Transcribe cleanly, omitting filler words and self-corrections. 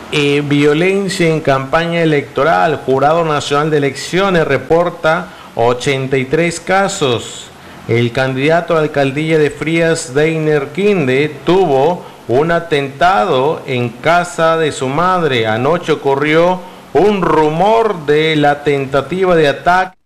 Violencia en campaña electoral. Jurado Nacional de Elecciones reporta 83 casos. El candidato a la alcaldía de Frías, Deiner Quinde, tuvo un atentado en casa de su madre. Anoche ocurrió un rumor de la tentativa de ataque.